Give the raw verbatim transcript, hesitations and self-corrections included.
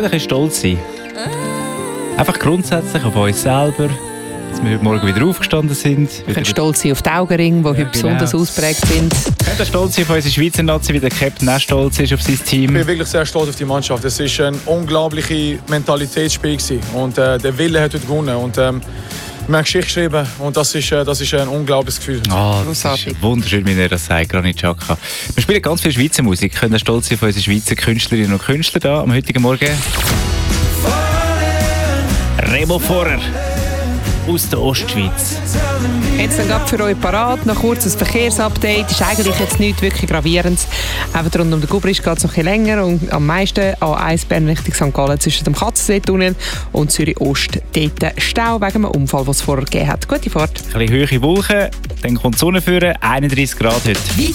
können ein bisschen stolz sein. Einfach grundsätzlich auf uns selber, dass wir heute Morgen wieder aufgestanden sind. Wir können stolz sein auf die Augenringe, die ja, heute genau. besonders ausprägt sind. Wir können stolz sein auf unsere Schweizer Nazi, wie der Captain auch stolz ist auf sein Team. Ich bin wirklich sehr stolz auf die Mannschaft. Es war ein unglaubliches Mentalitätsspiel und äh, der Wille hat heute gewonnen. Und, ähm, wir haben Geschichte geschrieben und das ist, äh, das ist ein unglaubliches Gefühl. Oh, das ist wunderschön, wie er das sagt, Granit Xhaka. Wir spielen ganz viel Schweizer Musik, können stolz sein auf unsere Schweizer Künstlerinnen und Künstler da am heutigen Morgen. Remo Forer aus der Ostschweiz. Jetzt dann gerade für euch parat, noch kurz ein Verkehrsupdate. Ist eigentlich jetzt nichts wirklich Gravierendes. Einfach rund um den Gubrist geht es noch ein bisschen länger und am meisten A eins Bern Richtung Sankt Gallen zwischen dem Katzensee-Tunnel und Zürich-Ost. Dort Stau wegen einem Unfall, den es vorher gegeben hat. Gute Fahrt. Ein bisschen hohe Wolken, dann kommt die Sonne führen, einunddreißig Grad heute.